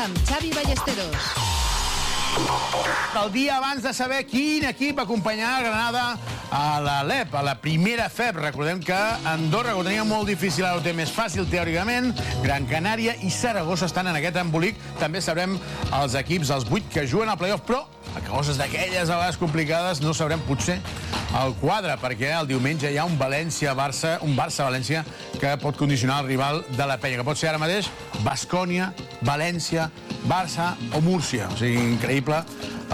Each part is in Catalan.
amb Xavi Ballesteros. El dia abans de saber quin equip acompanyarà a Granada a la LEP, a la primera FEP. Recordem que Andorra, que ho tenia molt difícil, ara ho té més fàcil teòricament. Gran Canària i Saragossa estan en aquest embolic. També sabrem els equips, els 8 que juguen al playoff, però a coses d'aquelles a vegades complicades no sabrem potser el quadre, perquè el diumenge hi ha un València-Barça, un Barça-València que pot condicionar el rival de la penya, que pot ser ara mateix Baskonia, València, Barça o Múrcia. O sigui, increïble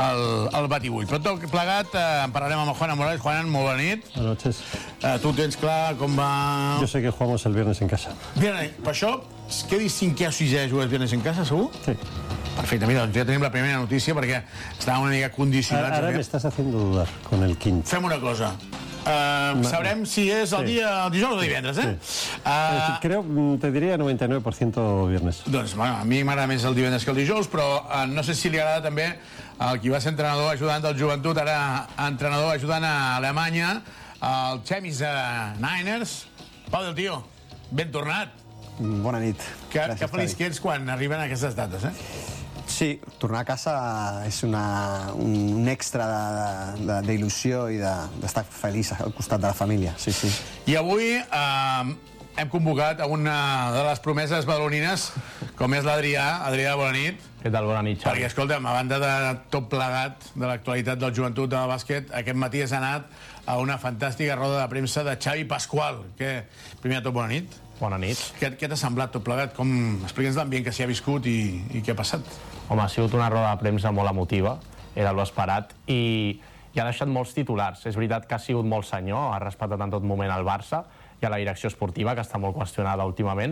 el batibull. Però tot plegat en parlarem amb el Juan Morales. Juan, molt bona nit. Buenas noches. Tu tens clar com va... Yo sé que jugamos el viernes en casa. Viernes, per això, què dius, 5è o 6è jugues viernes en casa, segur? Sí. Perfecte, mira, doncs ja tenim la primera notícia perquè estàvem una mica condicionats. Ahora me estás haciendo dudar con el quinto. Fem una cosa. Sabrem si és el dia el dijous o divendres, eh? Sí. Creo, te diría 99% viernes. Doncs, bueno, a mi m'agrada més el divendres que el dijous, però no sé si li agrada també el qui va ser entrenador ajudant del Joventut, ara entrenador ajudant a Alemanya, el Chemis Niners. Pau del Tio, ben tornat. Bona nit. Que feliç que ets quan arriben aquestes dates, eh? Sí, tornar a casa és un extra d'il·lusió i d'estar feliç al costat de la família, sí, sí. I avui hem convocat a una de les promeses badalonines, com és l'Adrià. Adrià, bona nit. Què tal? Bona nit, Xavi. Perquè, escolta'm, a banda de tot plegat de l'actualitat del Joventut de bàsquet, aquest matí has anat a una fantàstica roda de premsa de Xavi Pasqual. Primer de tot, bona nit. Bona nit. Què t'ha semblat tot plegat? Explica'ns l'ambient que s'hi ha viscut i què ha passat. Home, ha sigut una roda de premsa molt emotiva, era l'esperat, i ha deixat molts titulars. És veritat que ha sigut molt senyor, ha respectat en tot moment el Barça i a la direcció esportiva, que està molt qüestionada últimament,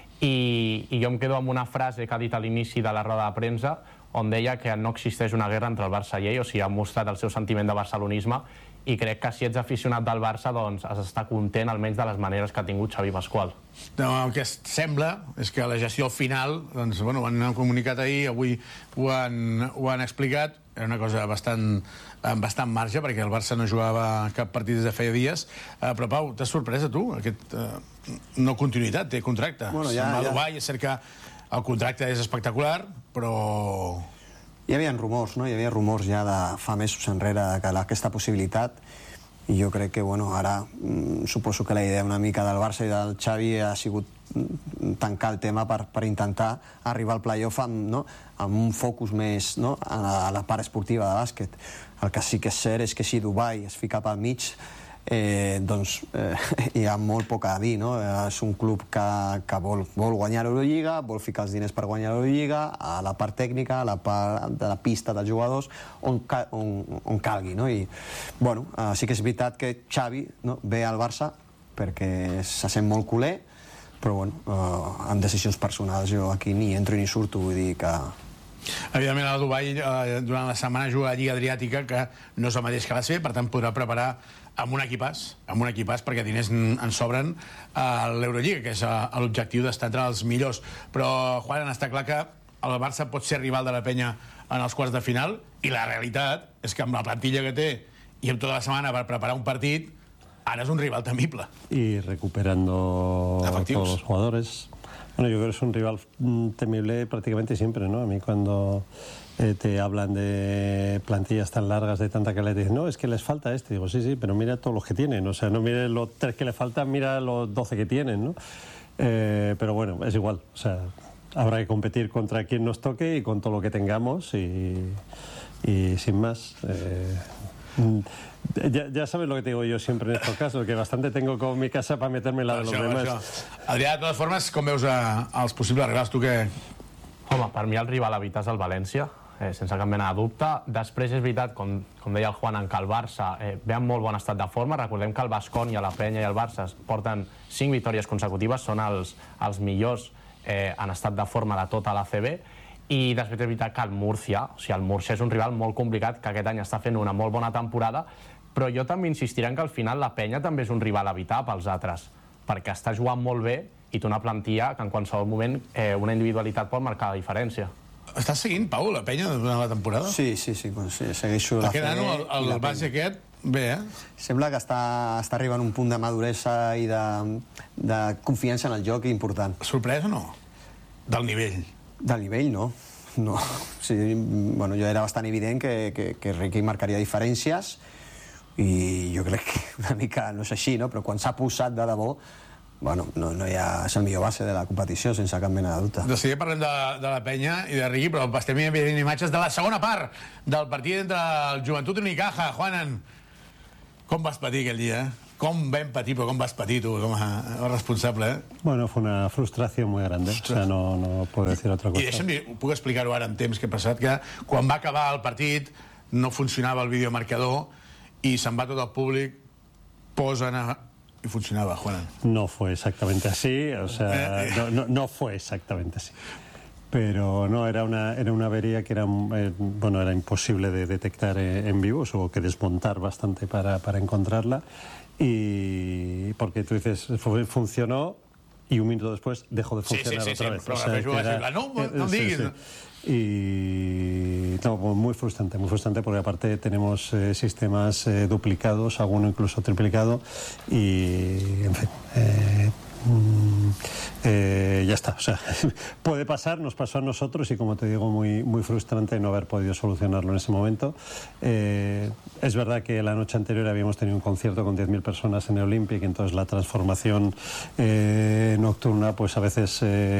i jo em quedo amb una frase que ha dit a l'inici de la roda de premsa, on deia que no existeix una guerra entre el Barça i ell, o sigui, ha mostrat el seu sentiment de barcelonisme, i crec que si ets aficionat del Barça, doncs has d'estar content almenys de les maneres que ha tingut Xavi Pasqual. No, el que sembla és que la gestió final, doncs, bueno, ho han comunicat ahir, avui ho han explicat, era una cosa bastant marge, perquè el Barça no jugava cap partit des de feia dies. Però, Pau, t'has sorprès a tu? No continuïtat, té contracte. Bueno, Se'n va a Dubai, és cert que el contracte és espectacular, però... Hi havia rumors, no? Hi havia rumors ja de fa mesos enrere que aquesta possibilitat, i jo crec que, bueno, ara suposo que la idea una mica del Barça i del Xavi ha sigut tancar el tema per intentar arribar al playoff amb un focus més a la part esportiva de bàsquet. El que sí que és cert és que si Dubai es fica pel mig, doncs hi ha molt poc a dir, no? És un club que vol guanyar l'Eurolliga, vol ficar els diners per guanyar l'Eurolliga, a la part tècnica, a la part de la pista dels jugadors, on calgui, no? I, bueno, sí que és veritat que Xavi ve al Barça perquè se sent molt culer, però, bueno, amb decisions personals jo aquí ni entro ni surto, vull dir que... Evidentment, a Dubai durant la setmana juga a la Lliga Adriàtica, que no és el mateix que la CB, per tant podrà preparar amb un equipàs, perquè diners en sobren a l'Eurolliga, que és l'objectiu d'estar entre els millors. Però, Juan, està clar que el Barça pot ser rival de la penya en els quarts de final, i la realitat és que amb la plantilla que té i amb tota la setmana per preparar un partit, ara és un rival temible. Y recuperando todos los jugadores. Bueno, yo creo que es un rival temible prácticamente siempre, ¿no? A mí cuando te hablan de plantillas tan largas, de tanta calidad, dicen, no, es que les falta este. Digo, sí, pero mira todos los que tienen. O sea, no mire los 3 que le faltan, mira los 12 que tienen, ¿no? Pero bueno, es igual. O sea, habrá que competir contra quien nos toque y con todo lo que tengamos y sin más. Ya sabes lo que te digo yo siempre en estos casos, que bastante tengo con mi casa para meterme en la de los demás. Adrià, de totes formes, com veus els possibles rivals? Tu què... Home, per mi el rival a evitar és el València, sense cap mena de dubte. Després és veritat, com deia el Juan, que el Barça ve en molt bon estat de forma. Recordem que el Baskonia, la Penya i el Barça porten 5 victòries consecutives, són els millors en estat de forma de tota la CB. I després és veritat que el Múrcia és un rival molt complicat, que aquest any està fent una molt bona temporada, però jo també insistiré que al final la Penya també és un rival a evitar pels altres, perquè està jugant molt bé i té una plantilla que en qualsevol moment una individualitat pot marcar la diferència. Estàs seguint, Pau, la Penya durant la temporada? Sí, segueixo la Aquest any el base aquest, bé, Sembla que està arribant a un punt de maduresa i de confiança en el joc important. Sorprès o no? Del nivell? Del nivell, no. no. Sí, bueno, jo era bastant evident que Riqui marcaria diferències i jo crec que una mica no és així, no? Però quan s'ha posat de debò, bueno, no hi ha... és el millor base de la competició, sense cap mena de dubte. De seguida parlem de la penya i de Riqui, però estem veient imatges de la segona part del partit entre el Joventut i Unicaja. Juanan, com vas patir aquell dia, Com vam patir, però com vas patir tu, com a responsable, Bueno, fue una frustración muy grande, o sea, no puedo decir otra cosa. I deixa'm dir, puc explicar-ho ara en temps que he passat, que quan va acabar el partit no funcionava el videomarcador i se'n va tot el públic, posen y funcionaba, Juan. No fue exactamente así, o sea, no fue exactamente así. Pero no, era una avería que era imposible de detectar en vivo, hubo que desmontar bastante para encontrarla, y porque tú dices, funcionó y un minuto después dejó de funcionar otra vez. O sea, no diguis. Y no, muy frustrante porque aparte tenemos sistemas duplicados, alguno incluso triplicado, y en fin, ya está, o sea, puede pasar, nos pasó a nosotros y como te digo, muy frustrante no haber podido solucionarlo en ese momento. Es verdad que la noche anterior habíamos tenido un concierto con 10.000 personas en el Olympic, entonces la transformación nocturna pues a veces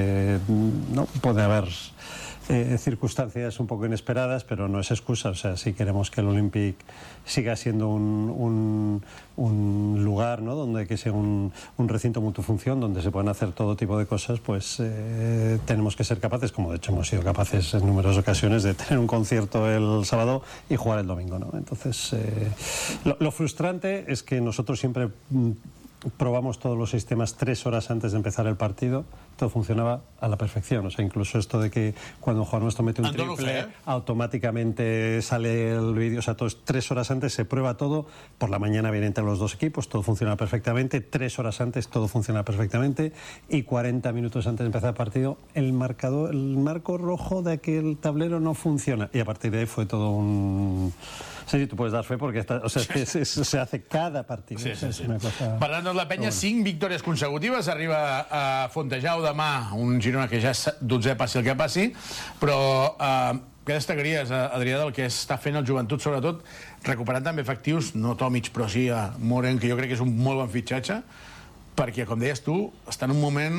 no puede haber circunstancias un poco inesperadas, pero no es excusa. O sea, si queremos que el Olympic siga siendo un lugar, ¿no?, donde que sea un recinto multifunción, donde se puedan hacer todo tipo de cosas, pues tenemos que ser capaces, como de hecho hemos sido capaces en numerosas ocasiones, de tener un concierto el sábado y jugar el domingo, ¿no? Entonces, lo frustrante es que nosotros siempre probamos todos los sistemas 3 horas antes de empezar el partido, todo funcionaba a la perfección. O sea, incluso esto de que cuando Juan nuestro mete un triple, automáticamente sale el vídeo, o sea, todo 3 horas antes se prueba todo, por la mañana viene entre los dos equipos, todo funciona perfectamente, 3 horas antes todo funciona perfectamente, y 40 minutos antes de empezar el partido, el marco rojo de que el tablero no funciona, y a partir de ahí fue todo un... Sí, tú puedes dar fe porque se hace cada partido. Sí. Parlant de la penya, 5 victòries consecutives, arriba a Fontejau demà, un Girona que ja és 12è, passi el que passi, però què destacaries, Adrià, del que està fent el Joventut, sobretot recuperant també efectius, no Tomic, però sí a Moren, que jo crec que és un molt bon fitxatge, perquè, com deies tu, està en un moment...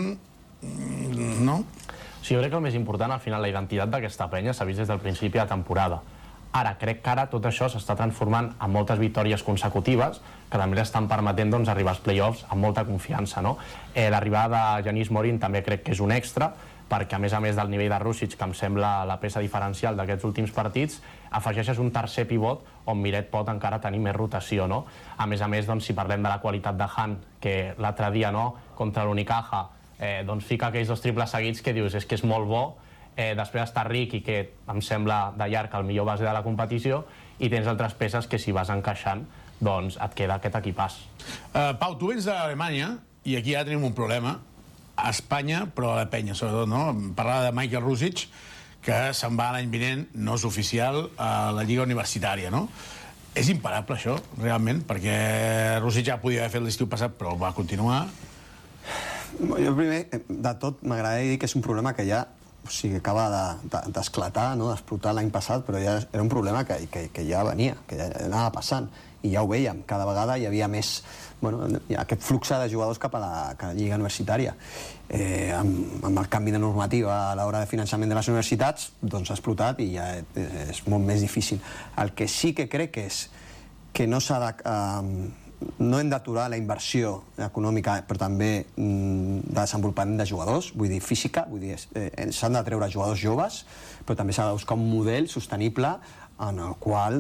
no? Sí, jo crec que el més important, al final, la identitat d'aquesta penya s'ha vist des del principi de temporada. Ara, crec que ara tot això s'està transformant en moltes victòries consecutives que també estan permetent arribar als play-offs amb molta confiança, no? L'arribada de Yanis Morin també crec que és un extra, perquè a més del nivell de Rússic, que em sembla la peça diferencial d'aquests últims partits, afegeixes un tercer pivot on Miret pot encara tenir més rotació, no? A més, doncs, si parlem de la qualitat de Han, que l'altre dia, no, contra l'Unicaja, doncs fica aquells 2 triples seguits que dius, és que és molt bo. Després està Riqui, que em sembla de llarg el millor base de la competició, i tens altres peces que si vas encaixant doncs et queda aquest equipàs. Pau, tu vens d'Alemanya i aquí ja tenim un problema a Espanya, però a la penya sobretot, no? Parlava de Michael Rússic, que se'n va l'any vinent, no és oficial, a la Lliga Universitària, no? És imparable això, realment, perquè Rússic ja podia haver fet l'estiu passat, però va continuar. Jo primer de tot m'agradaria dir que és un problema que ja acaba d'esclatar, d'explotar l'any passat, però ja era un problema que ja venia, que ja anava passant, i ja ho veiem, cada vegada hi havia més aquest flux de jugadors cap a la Lliga Universitària. Amb el canvi de normativa a l'hora de finançament de les universitats, doncs ha explotat i ja és molt més difícil. El que sí que crec és que no s'ha de... no hem d'aturar la inversió econòmica, però també de desenvolupament de jugadors, vull dir física, vull dir, s'han de treure jugadors joves, però també s'ha de buscar un model sostenible en el qual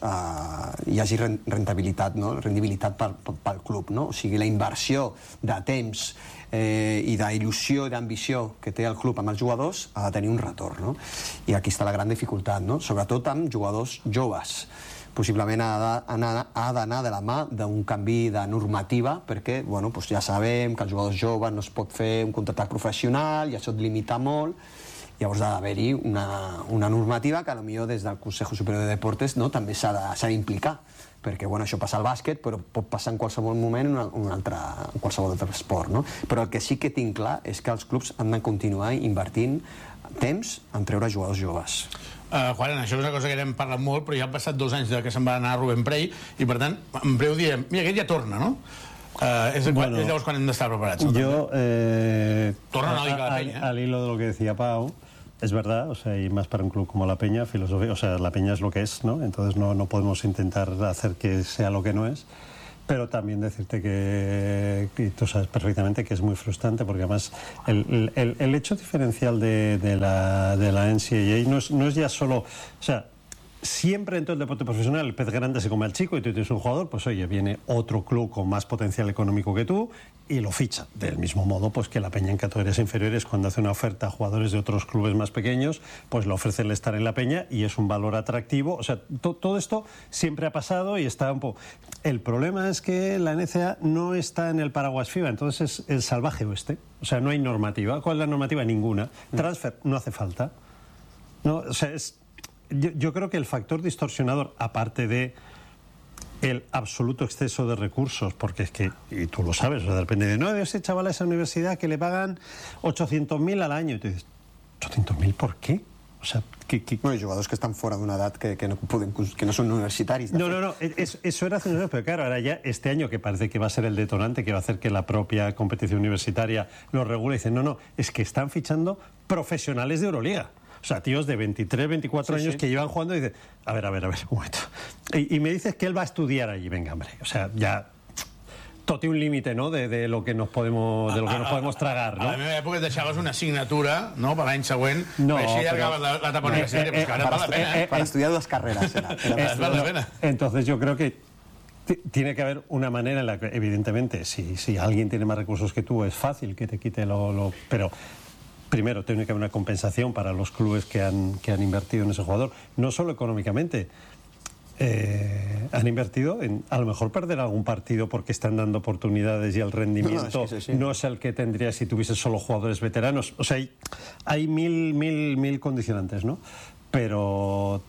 hi hagi rendibilitat pel club, no? O sigui, la inversió de temps i d'il·lusió i d'ambició que té el club amb els jugadors ha de tenir un retorn, no? I aquí està la gran dificultat, no? Sobretot amb jugadors joves. Possiblement ha d'anar de la mà d'un canvi de normativa, perquè ja sabem que els jugadors joves no es pot fer un contracte professional i això et limita molt, Llavors ha d'haver-hi una normativa que potser des del Consejo Superior de Deportes també s'ha d'implicar, perquè això passa al bàsquet, però pot passar en qualsevol moment en qualsevol altre esport, no? Però el que sí que tinc clar és que els clubs han de continuar invertint temps en treure jugadors joves. Juan, això és una cosa que n'hem parlat molt, però ja han passat 2 anys que se'n va anar Rubén Prey, i per tant, en breu direm, mira, aquest ja torna, no? És llavors quan hem d'estar preparats. Torna una mica la Peña. Al hilo de lo que decía Pau, es verdad, o sea, y más para un club como la Peña, filosofía, o sea, la Peña es lo que es, ¿no? Entonces no podemos intentar hacer que sea lo que no es, pero también decirte que tú sabes perfectamente que es muy frustrante, porque además el hecho diferencial de la NCAA no es ya solo, o sea, siempre en todo el deporte profesional el pez grande se come al chico, y tú tienes un jugador, pues oye, viene otro club con más potencial económico que tú y lo ficha. Del mismo modo pues que la Peña en categorías inferiores, cuando hace una oferta a jugadores de otros clubes más pequeños, pues le ofrece el estar en la Peña y es un valor atractivo. O sea, todo esto siempre ha pasado y está un poco... El problema es que la NCAA no está en el paraguas FIBA, entonces es el salvaje oeste. O sea, no hay normativa. ¿Cuál es la normativa? Ninguna. Transfer no hace falta. No, o sea, yo creo que el factor distorsionador, aparte de el absoluto exceso de recursos, porque es que, y tú lo sabes, o sea, depende de, no, ese chaval a esa universidad que le pagan 800.000 al año, y tú dices, ¿800.000 por qué? O sea, Bueno, hay jugadores que están fuera de una edad que no son universitarios. No, eso era hace unos años, pero claro, ahora ya este año, que parece que va a ser el detonante, que va a hacer que la propia competición universitaria lo regule, y dicen, no, es que están fichando profesionales de Euroliga. O sea, tíos de 23, 24 años que llevan jugando y dicen, a ver, un momento. Y me dices que él va a estudiar allí, venga, hombre. O sea, ya tot té un límite, no?, de lo que nos podemos tragar, no? A la meva època et deixaves una assignatura, no?, per l'any següent, així allargaves l'etapa universitària, però que ara val la pena, Para estudiar 2 carreras. Val la pena. Entonces yo creo que tiene que haber una manera en la que, evidentemente, si alguien tiene más recursos que tú, es fácil que te quite pero primero tiene que haber una compensación para los clubes que han invertido en ese jugador, no solo económicamente. Han invertido en a lo mejor perder algún partido porque están dando oportunidades y el rendimiento no es el que tendría si tuviese solo jugadores veteranos. O sea, hay mil condicionantes, ¿no? Pero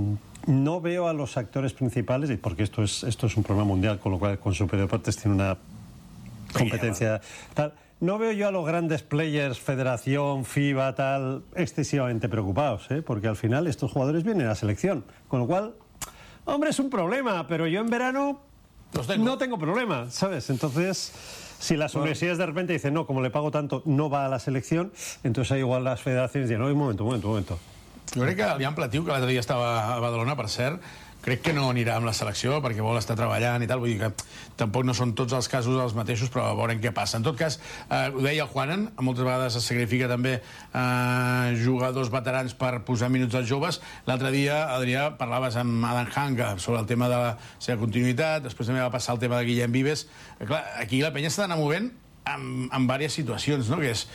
no veo a los actores principales, porque esto es un problema mundial, con lo cual con Superior Deportes tiene una competencia tal. No veo yo a los grandes players, Federación, FIBA, tal, excesivamente preocupados, porque al final estos jugadores vienen a la selección, con lo cual, hombre, es un problema, pero yo en verano no tengo problema, ¿sabes? Entonces, si las universidades de repente dicen, no, como le pago tanto, no va a la selección, entonces ahí igual las federaciones dicen, no, un momento. Jo crec que el Jan Platiu, que l'altre dia estava a Badalona, per cert, crec que no anirà amb la selecció perquè vol estar treballant i tal, vull dir que tampoc no són tots els casos els mateixos, però veurem què passa. En tot cas, ho deia el Juanan, moltes vegades es sacrifica també jugadors veterans per posar minuts als joves. L'altre dia, Adrià, parlaves amb Adam Hanga sobre el tema de la seva continuïtat, després també va passar el tema de Guillem Vives. Clar, aquí la penya s'ha d'anar movent en diverses situacions, no? Que és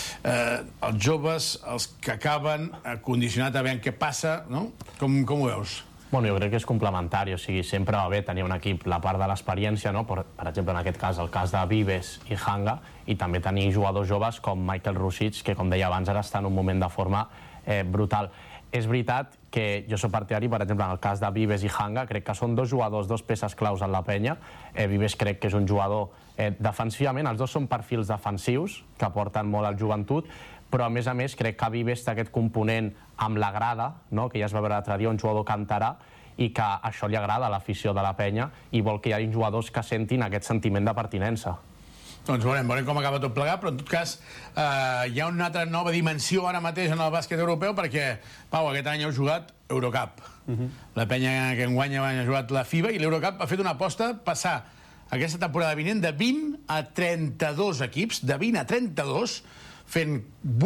els joves, els que acaben, condicionat a veure què passa, no? Com ho veus? Bueno, jo crec que és complementari, o sigui, sempre va bé tenir un equip, la part de l'experiència, no? Per exemple, en aquest cas, el cas de Vives i Hanga, i també tenir jugadors joves com Michael Rusic, que, com deia abans, ara està en un moment de forma brutal. És veritat que jo soc partidari, per exemple, en el cas de Vives i Hanga, crec que són 2 jugadors, 2 peces claus en la penya. Vives crec que és un jugador defensivament, els 2 són perfils defensius que aporten molt al joventut, però a més crec que Vives té aquest component amb la grada, no? Que ja es va veure l'altre dia, un jugador canterà, i que això li agrada a l'afició de la penya i vol que hi hagi jugadors que sentin aquest sentiment de pertinença. Doncs veurem com acaba tot plegat, però en tot cas hi ha una altra nova dimensió ara mateix en el bàsquet europeu, perquè, Pau, aquest any heu jugat Eurocup. La penya que enguany ha jugat la FIBA, i l'Eurocup ha fet una aposta, passar aquesta temporada vinent de 20 a 32 equips, de 20 a 32, fent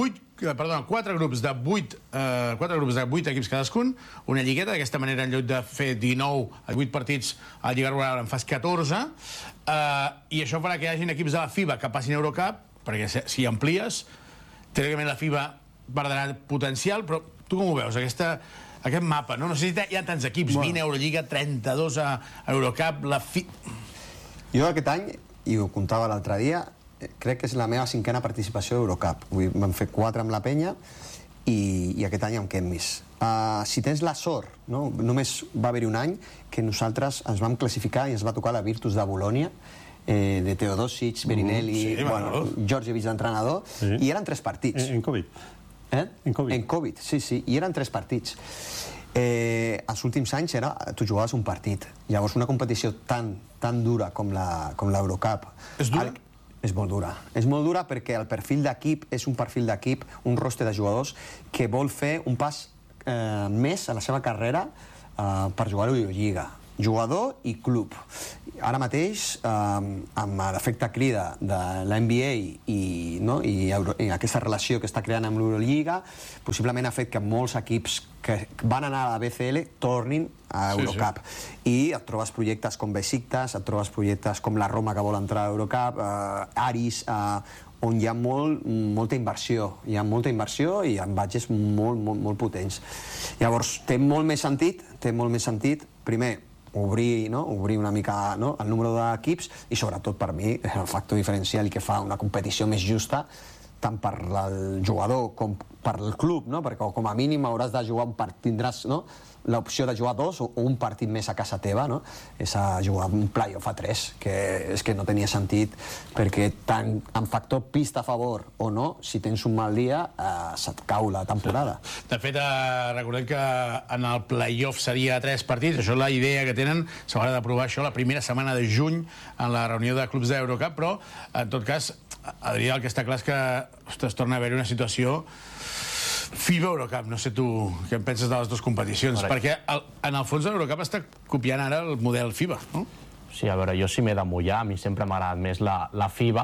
4 grups de 8 equips cadascun, una lligueta. D'aquesta manera, en lloc de fer 19 a 8 partits, a Lliga Rural en fas 14, i això farà que hi hagi equips de la FIBA que passin a Eurocup, perquè si amplies, teòricament la FIBA perdrà potencial, però tu com ho veus, aquest mapa, no? No sé si hi ha tants equips, 20 a Eurolliga, 32 a Eurocup, la FIBA... Jo aquest any, i ho contava l'altre dia, crec que és la meva 5a participació a Eurocup. Vam fer 4 amb la penya i aquest any amb Kemmis. Si tens la sort, només va haver-hi un any que nosaltres ens vam classificar i ens va tocar la Virtus de Bolònia, de Teodosic, Berinelli, Georgievich d'entrenador, i eren 3 partits. En Covid. En Covid, sí, i eren 3 partits. Els últims anys tu jugaves un partit. Llavors una competició tan dura com l'Eurocup... És dura? És molt dura. És molt dura perquè el perfil d'equip és un perfil d'equip, un roster de jugadors que vol fer un pas més a la seva carrera per jugar a l'Eurolliga. Jugador i club. Ara mateix, amb l'efecte crida de la NBA i aquesta relació que està creant amb l'Eurolliga, possiblement ha fet que molts equips que van anar a la BCL tornin a Eurocup. I et trobes projectes com Besiktas, et trobes projectes com la Roma que vol entrar a Eurocup, Aris, on hi ha molta inversió. Hi ha molta inversió i amb budgets molt potents. Llavors, té molt més sentit, primer, obrir una mica el número d'equips i sobretot per mi el factor diferencial i que fa una competició més justa tant per al jugador com per al club, perquè com a mínim hauràs de jugar un partit, tindràs l'opció de jugar 2 o un partit més a casa teva, és a jugar un play-off a 3, que és que no tenia sentit, perquè tant en factor pista a favor o no, si tens un mal dia, se't cau la temporada. De fet, recordem que en el play-off seria 3 partits, això és la idea que tenen, s'haurà d'aprovar això la primera setmana de juny en la reunió de clubs d'Eurocup, però, en tot cas, Adrià, el que està clar és que es torna a haver una situació FIBA-Eurocup. No sé tu què en penses de les dues competicions, perquè en el fons l'Eurocup està copiant ara el model FIBA, no? Sí, a veure, jo si m'he de mullar, a mi sempre m'ha agradat més la FIBA,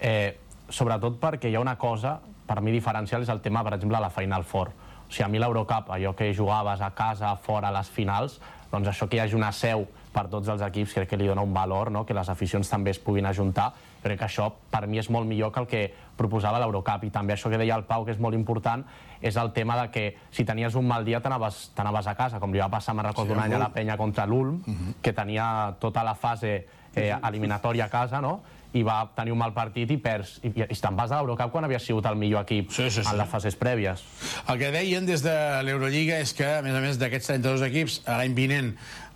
sobretot perquè hi ha una cosa, per mi diferencial, és el tema, per exemple, la Final Four. O sigui, a mi l'Eurocup, allò que jugaves a casa, fora, a les finals, doncs això que hi hagi una seu per tots els equips crec que li dona un valor, que les aficions també es puguin ajuntar. Crec que això per mi és molt millor que el que proposava l'Eurocup. I també això que deia el Pau, que és molt important, és el tema de que si tenies un mal dia t'anaves a casa, com li va passar, me'n recordo, un any a la Penya contra l'Ulm, que tenia tota la fase eliminatòria a casa, i va tenir un mal partit i perds. I te'n vas a l'Eurocup quan havia sigut el millor equip en les fases prèvies. El que deien des de l'Eurolliga és que, a més d'aquests 32 equips, l'any vinent,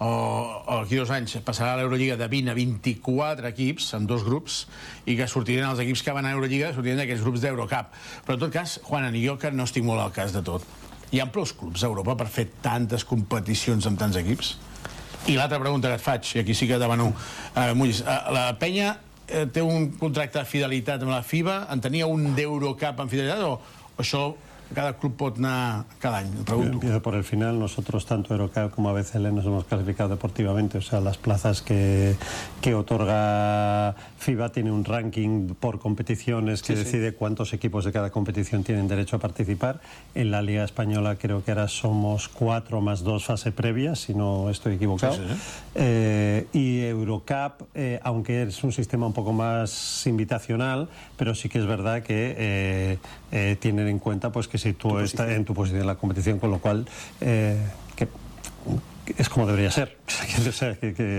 o aquí 2 anys, passarà l'Eurolliga de 20 a 24 equips, en 2 grups, i que sortiran els equips que van a l'Eurolliga, sortiran d'aquests grups d'Eurocup. Però, en tot cas, Juan, jo que no estic molt al cas de tot, hi ha prou clubs a Europa per fer tantes competicions amb tants equips? I l'altra pregunta que et faig, i aquí sí que demano mullis, la Penya té un contracte de fidelitat amb la FIBA, en tenia un d'Eurocup en fidelitat, o això cada club pot anar cada año? Empiezo por el final. Nosotros, tanto Eurocup como ABCL, nos hemos clasificado deportivamente. O sea, las plazas que otorga FIBA tiene un ranking por competiciones que decide cuántos equipos de cada competición tienen derecho a participar. En la Liga Española creo que ahora somos 4 más 2 fase previa, si no estoy equivocado. Y Eurocup, aunque es un sistema un poco más invitacional, pero sí que es verdad que tienen en cuenta pues que si tú estás en tu posición en la competición, con lo cual que es como debería ser. O sea,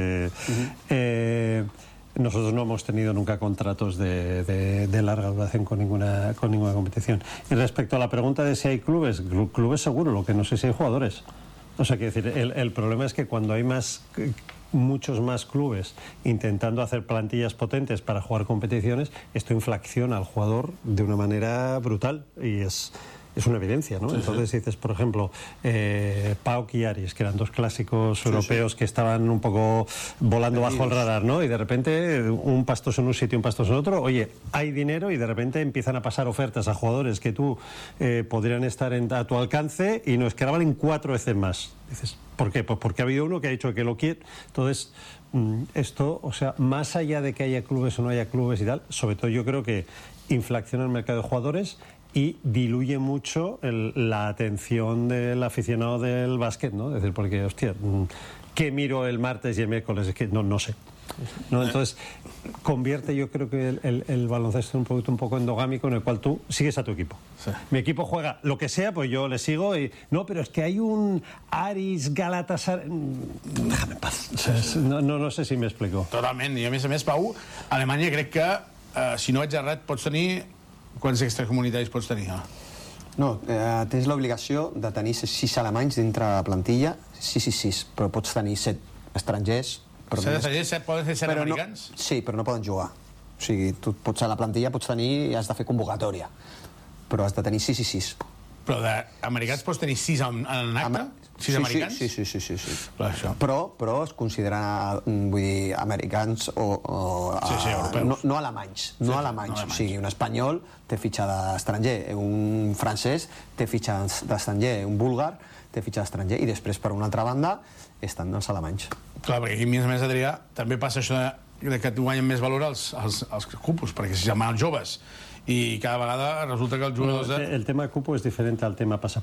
nosotros no hemos tenido nunca contratos de larga duración con ninguna competición. Y respecto a la pregunta de si hay clubes seguro, lo que no sé si hay jugadores. O sea, quiero decir, el problema es que cuando hay muchos más clubes intentando hacer plantillas potentes para jugar competiciones, esto inflaciona al jugador de una manera brutal y es una evidencia, ¿no? Entonces dices, por ejemplo, PAOK y Aris, que eran 2 clásicos europeos que estaban un poco volando bajo el radar, ¿no? Y de repente un pastoso en un sitio, un pastoso en otro. Oye, hay dinero y de repente empiezan a pasar ofertas a jugadores que tú podrían estar a tu alcance y no, es que ahora valen 4 veces más. Dices, ¿por qué? Pues porque ha habido uno que ha dicho que lo quiere. Entonces, esto, o sea, más allá de que haya clubes o no haya clubes y tal, sobre todo yo creo que inflaciona el mercado de jugadores y diluye mucho la atención del aficionado del básquet, ¿no? Es decir, porque, hostia, ¿qué miro el martes y el miércoles? Es que no sé. ¿No? Entonces, convierte, yo creo que el baloncesto en un producto un poco endogámico en el cual tú sigues a tu equipo. Mi equipo juega lo que sea, pues yo le sigo y... No, pero es que hay un Aris Galatasaray... Déjame en paz. No sé si m'explico. Totalment. I a més, Pau, a Alemanya crec que, si no vaig errat, pots tenir... Quants extracomunitaris pots tenir? No, tens l'obligació de tenir 6 alemanys dintre la plantilla, 6 i 6, però pots tenir 7 estrangers. 7 estrangers, poden ser 7 americans? Sí, però no poden jugar. O sigui, tu pots a la plantilla pots tenir i has de fer convocatòria, però has de tenir 6 i 6. Però d'americans pots tenir 6 en acte? 6 americans? Sí. Però es considera, vull dir, americans europeus. No alemanys. No alemanys. O sigui, un espanyol té fitxa d'estranger, un francès té fitxa d'estranger, un búlgar té fitxa d'estranger, i després, per una altra banda, estan els alemanys. Clar, perquè aquí, a més, Adrià, també passa això de que guanyen més valor els cupos, perquè si llamen els joves, i cada vegada resulta que els jugadors... El tema cupo es diferente al tema pasaporte.